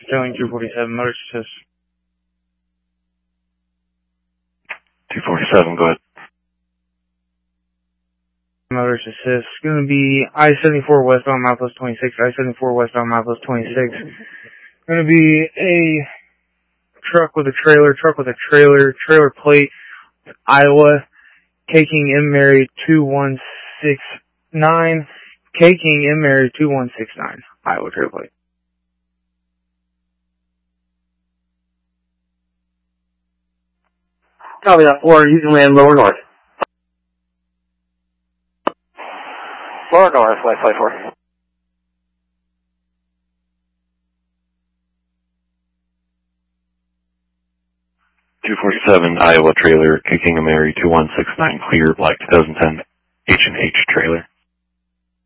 Sterling 247, motor assist. 247, go ahead. Motors assist. It's going to be I-74 westbound milepost 26, I-74 westbound milepost 26. Going to be a truck with a trailer plate, Iowa, Caking M. Mary 2169, Caking M. Mary 2169, Iowa trailer plate. Copy that, 4, you can land lower north. Lower north, flight 4. .247 Iowa trailer, Caking M. Mary 2169, clear, black 2010 H&H trailer.